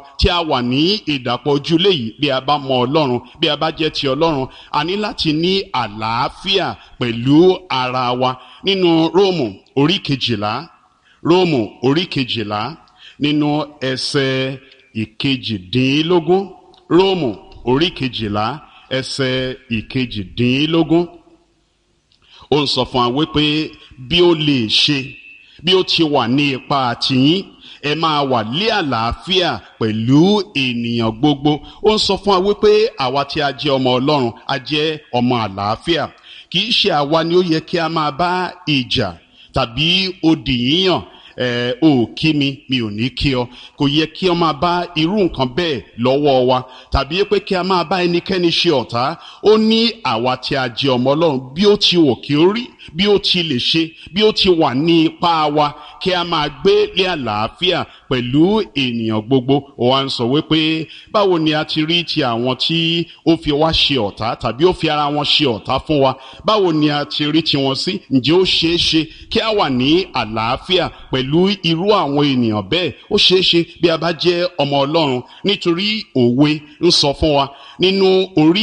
tí a wà ní ìdàpọ̀ ojúlé yìí, bí a bá mọ Ọlọ́run, bí a bá jẹ́ ti Ọlọ́run, a ní láti ní àlàáfíà pẹ̀lú ara wa. Nínú Róòmù orí 12, Róòmù orí 12 nínú ẹsẹ̀ 18, Róòmù orí 12 ẹsẹ̀ 18, ó ń sọ fún wa wípé bí ó lè ṣe, bí ó ti wà ní ipá tiyín, ẹ máa wà lé àlàáfíà pẹ̀lú ènìyàn gbogbo. Ó ń sọ fún wa wípé àwa tí a jẹ́ ọmọ Ọlọ́run, a jẹ́ ọmọ àlàáfíà. Kì í ṣe àwa ni ó yẹ kí a máa bá ìjà tàbí odi yíyàn, o kí mi ò ní kí ọ. Kò yẹ kí ọ máa bá irú nǹkan bẹ́ẹ̀ lọ́wọ́ wa, tàbí pé kí a máa bá ẹnikẹ́ni ṣe ọ̀tá. Ó ní àwa tí a jẹ́ ọmọ Ọlọ́run, bí ó ti wò kí ó rí, bí ó ti lè ṣe, bí ó ti wà ní ipá wa, kí a máa gbé ní àlàáfíà pẹ̀lú ènìyàn gbogbo. Ó wá ń sọ wípé báwo ni a ti rí ti àwọn tí ó fi wá ṣe ọ̀tá tàbí ó fi ara wọn ṣe ọ̀tá fún wa, báwo ni a ti rí tiwọn sí? Ǹjẹ́ ó ṣeé ṣe kí a wà ní àlàáfíà pẹ̀lú irú àwọn ènìyàn bẹ́ẹ̀? Ó ṣeé ṣe bí a bá jẹ́ ọmọ Ọlọ́run, nítorí òwe ń sọ fún wa nínú orí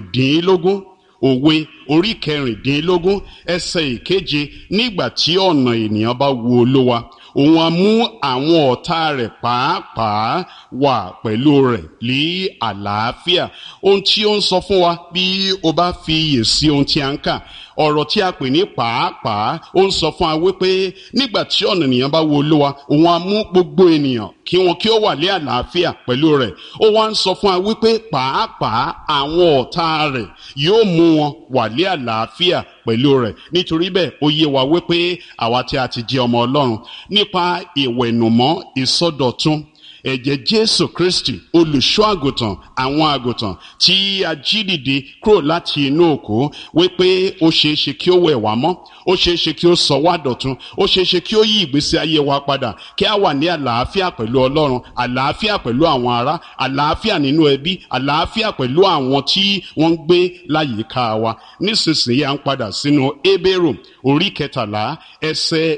16, òwe orí 16 ẹsẹ̀ 7, nígbà tí ọ̀nà ènìyàn bá wu Olúwa, òun á mú àwọn ọ̀tá rẹ̀ pàápàá wà pẹ̀lú rẹ̀ ní àlàáfíà. Ohun tí ó ń sọ fún wa, bí o bá fi iyè sí ohun tí a ń kà, ọ̀rọ̀ tí a pè ní pàápàá, ó ń sọ fún wa wípé nígbà tí ọ̀nà ènìyàn bá wu Olúwa, òun á mú gbogbo ènìyàn kí ó wà ní àlàáfíà pẹ̀lú rẹ̀. Ó wá ń sọ fún wa wípé pàápàá àwọn ọ̀tá rẹ̀ yóò mú wọn wà ní àlàáfíà pẹ̀lú rẹ̀. Nítorí bẹ́ẹ̀ ó yé wa wípé àwa tí a ti jẹ́ ọmọ Ọlọ́run, nípa ìwẹ̀nùmọ́ ìsọdọ̀tun ẹ̀jẹ̀ Jésù Kristi, olùṣọ́ àgùntàn àwọn àgùntàn tí a jí dìde kúrò láti inú òkú, wípé ó ṣeé ṣe kí ó wẹ̀ wá mọ́, ó ṣeé ṣe kí ó sọ wá dọ̀tun, ó ṣeé ṣe kí ó yí ìgbésí ayé wa padà, kí a wà ní àlàáfíà pẹ̀lú Ọlọ́run, àlàáfíà pẹ̀lú àwọn ará, àlàáfíà nínú ẹbí, àlàáfíà pẹ̀lú àwọn tí wọ́n ń gbé láyìíká wa. Nísinsìnyí à ń padà sínú Hébérù orí 13 ẹsẹ̀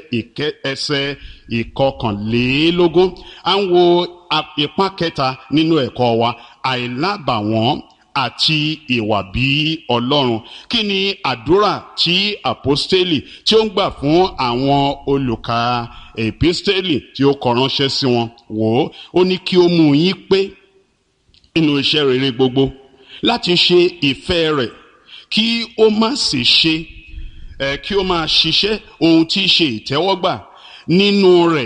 21. À ń wo ipá kẹta nínú ẹ̀kọ́ wa, àìlábàwọ́n àti ìwà bí Ọlọ́run. Kí ni àdúrà tí àpọ́stélì tí ó ń gbà fún àwọn olùkà èpístélì tí ó kọ ránṣẹ́ sí wọn? Wò ó ní kí ó mú yín pé nínú iṣẹ́ rere gbogbo, láti ṣe ìfẹ́ rẹ̀, kí ó má sì ṣe kí ó máa ṣiṣẹ́ ohun tí í ṣe ìtẹ́wọ́gbà nínú rẹ̀,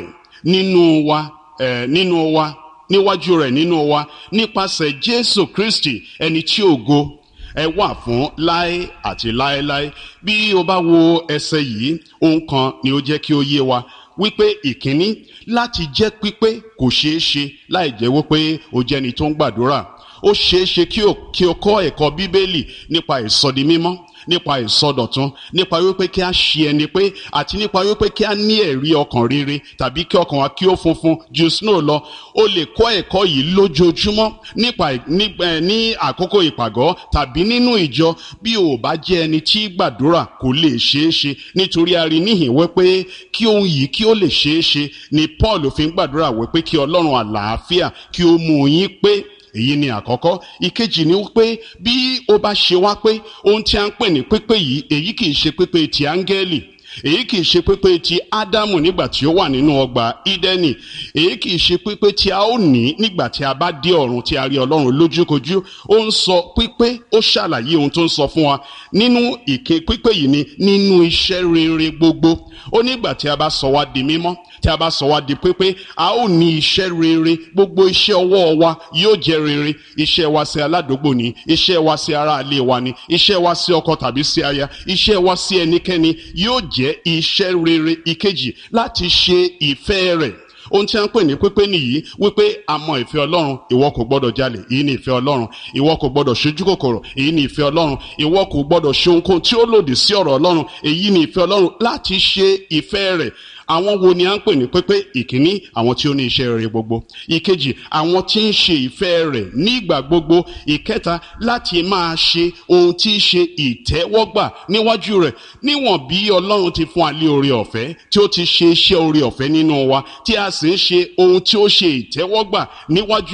níwájú rẹ̀ nínú wa, nípasẹ̀ Jésù Kristi, ẹni tí ògo wà fún láé àti láéláé. Bí o bá wo ẹsẹ̀ yìí, ohun kan ni ó jẹ́ kí ó yé wa, wípé ìkíní, láti jẹ́ pípé kò ṣeé ṣe láì jẹ́ wípé o jẹ́ ẹni tó ń gbàdúrà. Ó ṣeé ṣe kí o kọ́ ẹ̀kọ́ Bíbélì nípa ìsọdi mímọ́, nípa ìsọdọ̀tun, nípa wípé kí a ṣe ẹni pé, àti nípa wípé kí a ní ẹ̀rí ọkàn rere, tàbí kí ọkàn wa kí ó funfun ju snow lọ. O lè kọ́ ẹ̀kọ́ yìí lójoojúmọ́ ní àkókò ìpàgọ́ tàbí nínú ìjọ. Bí o bá jẹ́ ẹni tí gbàdúrà, kò lè ṣeé ṣe, nítorí a rí níhìn wípé kí ohun yìí kí ó lè ṣeé ṣe ni Paul fi ń gbàdúrà wípé kí Ọlọ́run àlàáfíà kí ó mú yín pé. Èyí ni àkọ́kọ́. Ìkejì ni wípé bí ó bá ṣe wá pé, ohun tí a ń pè ní pípé yìí, èyí kìí ṣe pípé ti áńgẹ́lì, èyí kìí ṣe pípé ti Ádámù nígbà tí ó wà nínú ọgbà Ídẹ́nì, èyí kìí ṣe pípé tí a ó ní nígbà tí a bá dé ọ̀run tí a rí Ọlọ́run lójúkojú. Ó ń sọ pípé, ó ṣàlàyé ohun tó ń sọ fún wa nínú pípé yìí ni nínú iṣẹ́ rere gbogbo. Ó nígbà tí a bá sọ wá di mímọ́, tí a bá sọ wá di pípé, a ó ní iṣẹ́ rere. Gbogbo iṣẹ́ ọwọ́ wa yóò jẹ́ rere. Iṣẹ́ wa sí aládùúgbò ni, iṣẹ́ wa sí ará ilé wa ni, iṣẹ́ wa sí ọkọ tàbí sí aya, iṣẹ́ wa sí ẹnikẹ́ni yóò jẹ́ iṣẹ́ rere. Ìkejì, láti ṣe ìfẹ́ rẹ̀. Ohun tí a ń pè ní pípé nìyí, wípé a mọ ìfẹ́ Ọlọ́run. Ìwọ kò gbọdọ̀ jalè, èyí ni ìfẹ́ Ọlọ́run. Ìwọ kò gbọdọ̀ ṣojú kòkòrò, èyí ni ìfẹ́ Ọlọ́run. Ìwọ kò gbọdọ̀ ṣe ohunkóhun tí ó lòdì sí ọ̀rọ̀ Ọlọ́run, èyí ni ìfẹ́ Ọlọ́run. Láti ṣe ìfẹ́ rẹ̀. Àwọn wo ni a ń pè ní pípé? Ìkíní, àwọn tí ó ní iṣẹ́ rere gbogbo. Ìkejì, àwọn tí ń ṣe ìfẹ́ rẹ̀ nígbà gbogbo. Ìkẹta, láti máa ṣe ohun tí í ṣe ìtẹ́wọ́gbà níwájú rẹ̀. Níwọ̀n bí Ọlọ́run ti fún wa ní oore ọ̀fẹ́, tí ó ti ṣe iṣẹ́ oore ọ̀fẹ́ nínú wa, tí a sì ń ṣe ohun tí ó ṣe ìtẹ́wọ́gbà níwájú